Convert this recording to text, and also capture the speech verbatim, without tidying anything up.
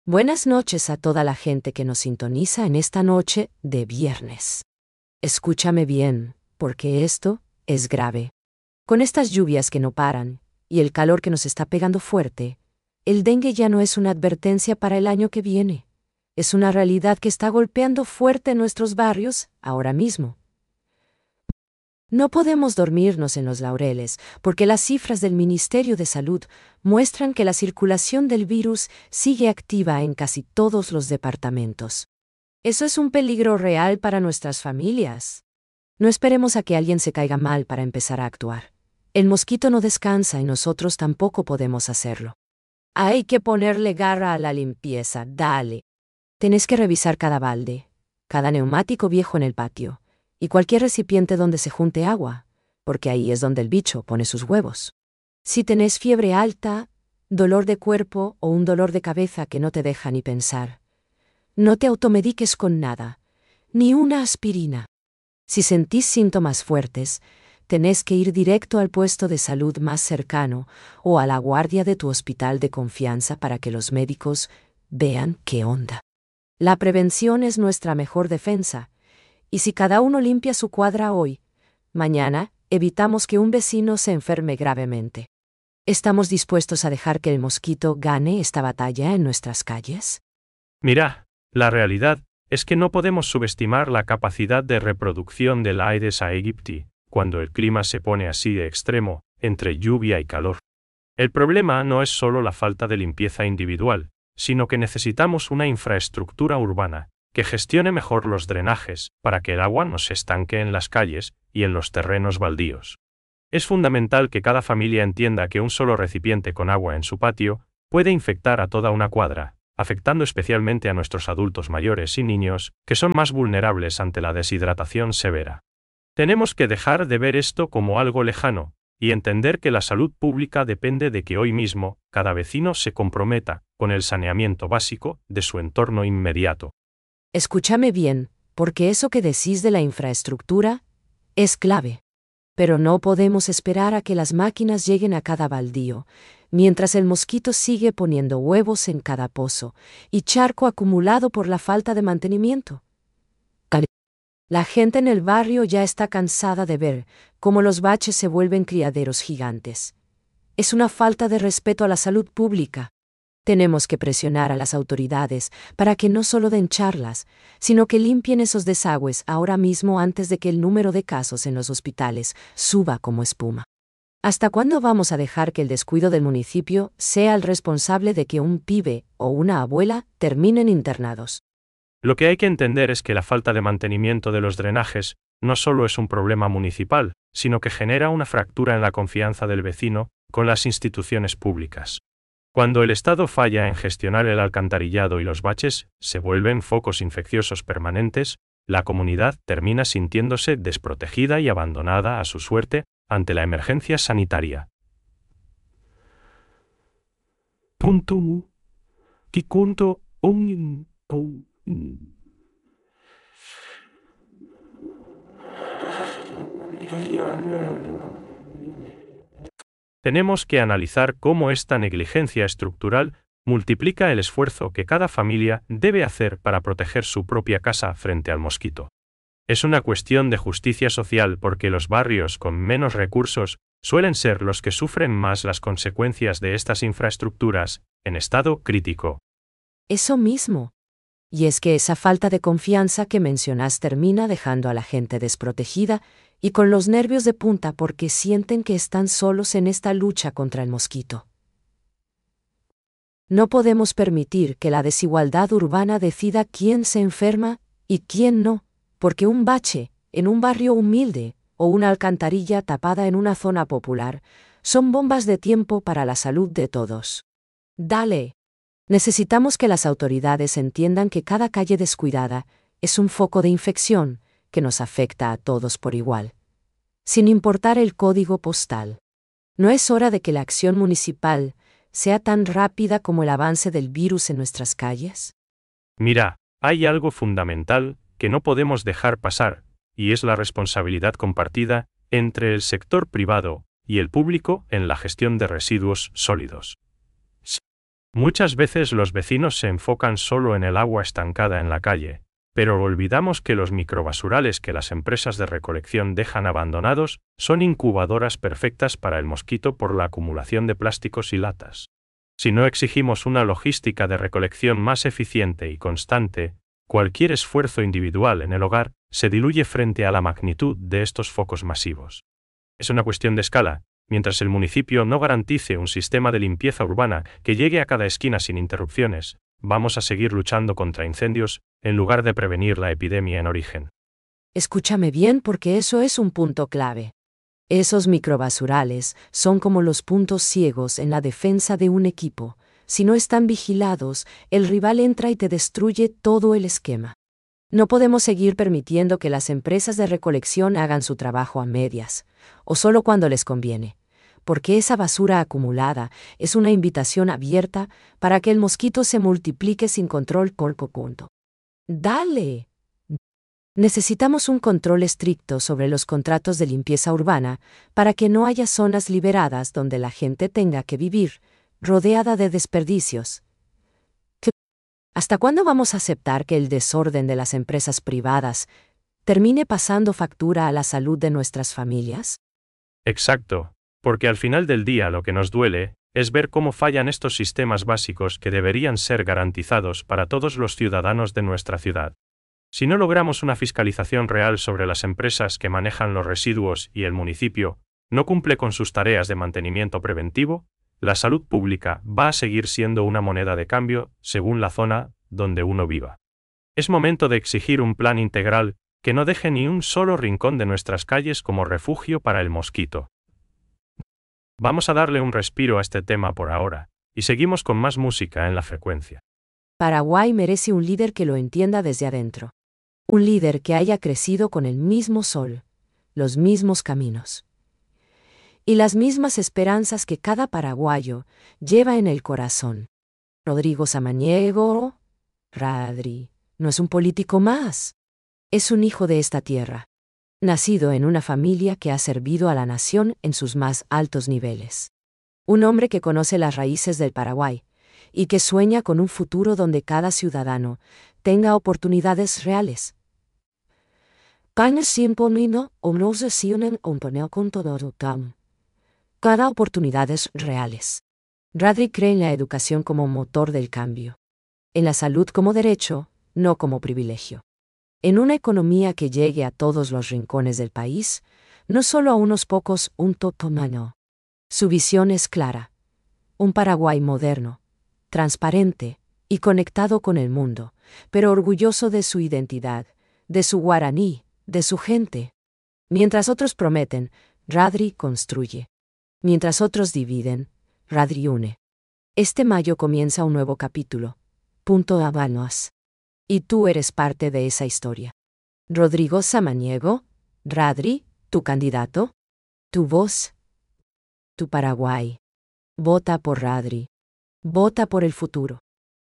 Buenas noches a toda la gente que nos sintoniza en esta noche de viernes. Escúchame bien, porque esto es grave. Con estas lluvias que no paran, y el calor que nos está pegando fuerte, el dengue ya no es una advertencia para el año que viene. Es una realidad que está golpeando fuerte en nuestros barrios ahora mismo. No podemos dormirnos en los laureles, porque las cifras del Ministerio de Salud muestran que la circulación del virus sigue activa en casi todos los departamentos. Eso es un peligro real para nuestras familias. No esperemos a que alguien se caiga mal para empezar a actuar. El mosquito no descansa y nosotros tampoco podemos hacerlo. Hay que ponerle garra a la limpieza, dale. Tenés que revisar cada balde, cada neumático viejo en el patio, y cualquier recipiente donde se junte agua, porque ahí es donde el bicho pone sus huevos. Si tenés fiebre alta, dolor de cuerpo o un dolor de cabeza que no te deja ni pensar, no te automediques con nada, ni una aspirina. Si sentís síntomas fuertes, tenés que ir directo al puesto de salud más cercano o a la guardia de tu hospital de confianza para que los médicos vean qué onda. La prevención es nuestra mejor defensa. Y si cada uno limpia su cuadra hoy, mañana, evitamos que un vecino se enferme gravemente. ¿Estamos dispuestos a dejar que el mosquito gane esta batalla en nuestras calles? Mira, la realidad es que no podemos subestimar la capacidad de reproducción del Aedes aegypti, cuando el clima se pone así de extremo, entre lluvia y calor. El problema no es solo la falta de limpieza individual, sino que necesitamos una infraestructura urbana que gestione mejor los drenajes para que el agua no se estanque en las calles y en los terrenos baldíos. Es fundamental que cada familia entienda que un solo recipiente con agua en su patio puede infectar a toda una cuadra, afectando especialmente a nuestros adultos mayores y niños, que son más vulnerables ante la deshidratación severa. Tenemos que dejar de ver esto como algo lejano y entender que la salud pública depende de que hoy mismo cada vecino se comprometa con el saneamiento básico de su entorno inmediato. Escúchame bien, porque eso que decís de la infraestructura es clave. Pero no podemos esperar a que las máquinas lleguen a cada baldío, mientras el mosquito sigue poniendo huevos en cada pozo y charco acumulado por la falta de mantenimiento. La gente en el barrio ya está cansada de ver cómo los baches se vuelven criaderos gigantes. Es una falta de respeto a la salud pública. Tenemos que presionar a las autoridades para que no solo den charlas, sino que limpien esos desagües ahora mismo antes de que el número de casos en los hospitales suba como espuma. ¿Hasta cuándo vamos a dejar que el descuido del municipio sea el responsable de que un pibe o una abuela terminen internados? Lo que hay que entender es que la falta de mantenimiento de los drenajes no solo es un problema municipal, sino que genera una fractura en la confianza del vecino con las instituciones públicas. Cuando el Estado falla en gestionar el alcantarillado y los baches se vuelven focos infecciosos permanentes, la comunidad termina sintiéndose desprotegida y abandonada a su suerte ante la emergencia sanitaria. Punto. Kikunto un. Tenemos que analizar cómo esta negligencia estructural multiplica el esfuerzo que cada familia debe hacer para proteger su propia casa frente al mosquito. Es una cuestión de justicia social porque los barrios con menos recursos suelen ser los que sufren más las consecuencias de estas infraestructuras en estado crítico. Eso mismo. Y es que esa falta de confianza que mencionas termina dejando a la gente desprotegida y con los nervios de punta porque sienten que están solos en esta lucha contra el mosquito. No podemos permitir que la desigualdad urbana decida quién se enferma y quién no, porque un bache en un barrio humilde o una alcantarilla tapada en una zona popular son bombas de tiempo para la salud de todos. Dale. Necesitamos que las autoridades entiendan que cada calle descuidada es un foco de infección que nos afecta a todos por igual, sin importar el código postal. ¿No es hora de que la acción municipal sea tan rápida como el avance del virus en nuestras calles? Mira, hay algo fundamental que no podemos dejar pasar, y es la responsabilidad compartida entre el sector privado y el público en la gestión de residuos sólidos. Muchas veces los vecinos se enfocan solo en el agua estancada en la calle, pero olvidamos que los microbasurales que las empresas de recolección dejan abandonados son incubadoras perfectas para el mosquito por la acumulación de plásticos y latas. Si no exigimos una logística de recolección más eficiente y constante, cualquier esfuerzo individual en el hogar se diluye frente a la magnitud de estos focos masivos. Es una cuestión de escala. Mientras el municipio no garantice un sistema de limpieza urbana que llegue a cada esquina sin interrupciones, vamos a seguir luchando contra incendios en lugar de prevenir la epidemia en origen. Escúchame bien porque eso es un punto clave. Esos microbasurales son como los puntos ciegos en la defensa de un equipo. Si no están vigilados, el rival entra y te destruye todo el esquema. No podemos seguir permitiendo que las empresas de recolección hagan su trabajo a medias, o solo cuando les conviene, porque esa basura acumulada es una invitación abierta para que el mosquito se multiplique sin control por conjunto. ¡Dale! Necesitamos un control estricto sobre los contratos de limpieza urbana para que no haya zonas liberadas donde la gente tenga que vivir, rodeada de desperdicios. ¿Hasta cuándo vamos a aceptar que el desorden de las empresas privadas termine pasando factura a la salud de nuestras familias? Exacto, porque al final del día lo que nos duele es ver cómo fallan estos sistemas básicos que deberían ser garantizados para todos los ciudadanos de nuestra ciudad. Si no logramos una fiscalización real sobre las empresas que manejan los residuos y el municipio no cumple con sus tareas de mantenimiento preventivo, la salud pública va a seguir siendo una moneda de cambio según la zona donde uno viva. Es momento de exigir un plan integral que no deje ni un solo rincón de nuestras calles como refugio para el mosquito. Vamos a darle un respiro a este tema por ahora, y seguimos con más música en la frecuencia. Paraguay merece un líder que lo entienda desde adentro. Un líder que haya crecido con el mismo sol, los mismos caminos y las mismas esperanzas que cada paraguayo lleva en el corazón. Rodrigo Samaniego, Radri, no es un político más. Es un hijo de esta tierra, nacido en una familia que ha servido a la nación en sus más altos niveles. Un hombre que conoce las raíces del Paraguay y que sueña con un futuro donde cada ciudadano tenga oportunidades reales. Cada oportunidades reales. Radri cree en la educación como motor del cambio. En la salud como derecho, no como privilegio. En una economía que llegue a todos los rincones del país, no solo a unos pocos, un totomano. Su visión es clara. Un Paraguay moderno, transparente y conectado con el mundo, pero orgulloso de su identidad, de su guaraní, de su gente. Mientras otros prometen, Radri construye. Mientras otros dividen, Radri une. Este mayo comienza un nuevo capítulo. Punto Habanos. Y tú eres parte de esa historia. Rodrigo Samaniego, Radri, tu candidato, tu voz, tu Paraguay. Vota por Radri. Vota por el futuro.